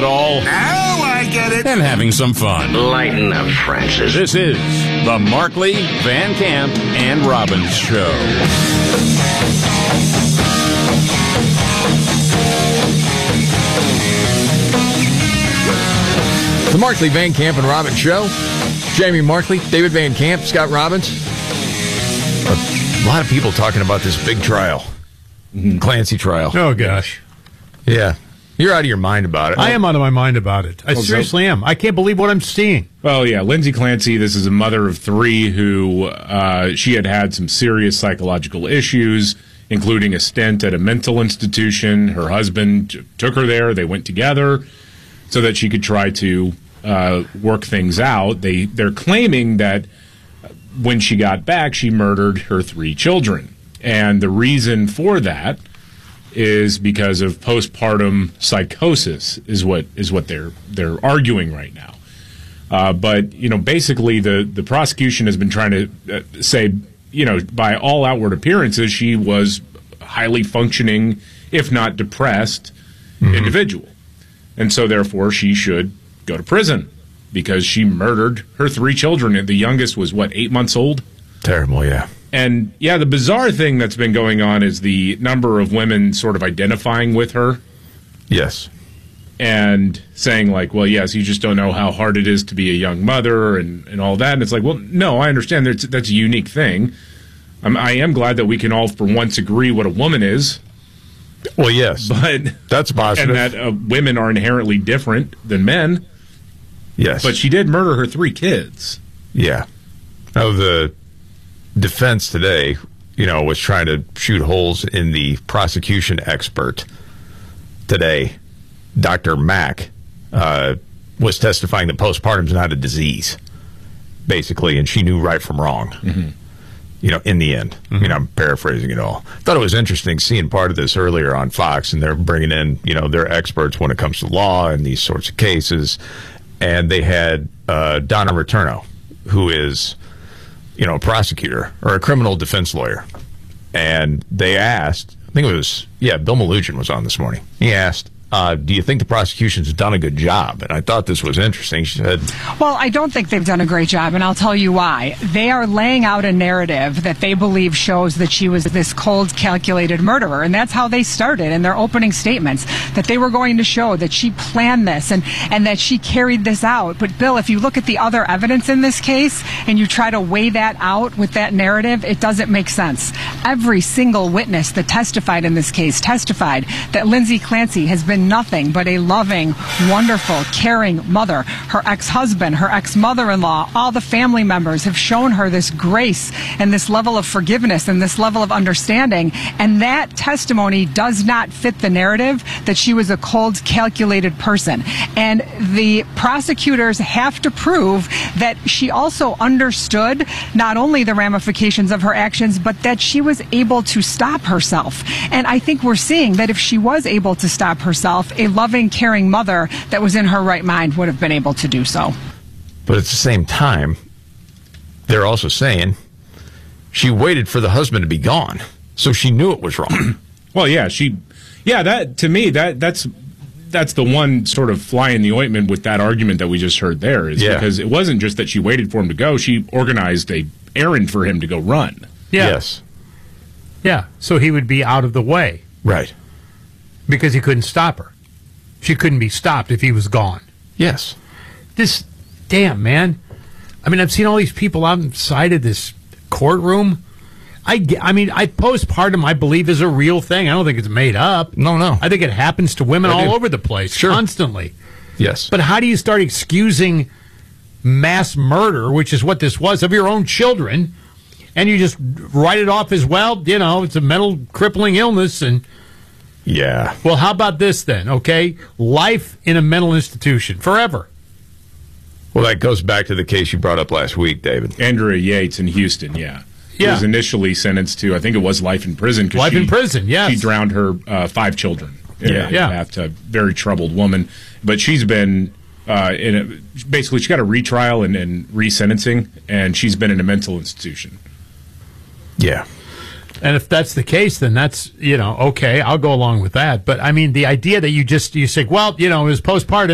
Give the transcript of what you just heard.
all. Now I get it. And having some fun. Lighten up, Francis. This is the Markley, Van Camp, and Robbins Show. The Markley, Van Camp, and Robbins Show. Jamie Markley, David Van Camp, Scott Robbins. A lot of people talking about this big trial. Clancy trial. Oh, gosh. Yeah. You're out of your mind about it. I am out of my mind about it. I seriously am. I can't believe what I'm seeing. Well, yeah, Lindsay Clancy, this is a mother of three who she had some serious psychological issues, including a stint at a mental institution. Her husband took her there. They went together so that she could try to work things out. They're claiming that when she got back, she murdered her three children. And the reason for that is because of postpartum psychosis is what they're arguing right now. But basically the prosecution has been trying to say, by all outward appearances, she was highly functioning, if not depressed, individual, and so therefore she should go to prison because she murdered her three children. The youngest was 8 months old. Terrible, yeah. And, yeah, the bizarre thing that's been going on is the number of women sort of identifying with her. Yes. And saying, well, yes, you just don't know how hard it is to be a young mother and all that. And it's well, no, I understand that's a unique thing. I am glad that we can all for once agree what a woman is. Well, yes. But that's positive. And that women are inherently different than men. Yes. But she did murder her three kids. Yeah. Now, the defense today, was trying to shoot holes in the prosecution expert today. Dr. Mack was testifying that postpartum is not a disease, basically, and she knew right from wrong, in the end. I mean, I'm paraphrasing it all. Thought it was interesting seeing part of this earlier on Fox, and they're bringing in, their experts when it comes to law and these sorts of cases, and they had Donna Returno, who is a prosecutor or a criminal defense lawyer. And they asked, I think it was, Bill Malugin was on this morning. He asked, do you think the prosecution's done a good job? And I thought this was interesting. She said, well, I don't think they've done a great job, and I'll tell you why. They are laying out a narrative that they believe shows that she was this cold, calculated murderer, and that's how they started in their opening statements, that they were going to show that she planned this and that she carried this out. But, Bill, if you look at the other evidence in this case and you try to weigh that out with that narrative, it doesn't make sense. Every single witness that testified in this case testified that Lindsay Clancy has been nothing but a loving, wonderful, caring mother. Her ex-husband, her ex-mother-in-law, all the family members have shown her this grace and this level of forgiveness and this level of understanding. And that testimony does not fit the narrative that she was a cold, calculated person. And the prosecutors have to prove that she also understood not only the ramifications of her actions, but that she was able to stop herself. And I think we're seeing that if she was able to stop herself, a loving, caring mother that was in her right mind would have been able to do so. But at the same time, they're also saying she waited for the husband to be gone, so she knew it was wrong. Well, yeah, that to me, that's the one sort of fly in the ointment with that argument that we just heard there, is because it wasn't just that she waited for him to go, she organized a errand for him to go run. Yeah. Yes. Yeah, so he would be out of the way. Right. Because he couldn't stop her. She couldn't be stopped if he was gone. Yes. Damn, man. I mean, I've seen all these people outside of this courtroom. I mean, postpartum, I believe, is a real thing. I don't think it's made up. No. I think it happens to women all over the place, constantly. Yes. But how do you start excusing mass murder, which is what this was, of your own children, and you just write it off as, well, it's a mental crippling illness, and... Yeah. Well, how about this then, okay? Life in a mental institution, forever. Well, that goes back to the case you brought up last week, David. Andrea Yates in Houston, yeah. She was initially sentenced to, I think it was life in prison. Life in prison, yes. She drowned her 5 children in a bathtub. Very troubled woman. But she's been, basically, she got a retrial and resentencing, and she's been in a mental institution. Yeah. And if that's the case, then that's, okay, I'll go along with that. But, I mean, the idea that you say, well, it was postpartum.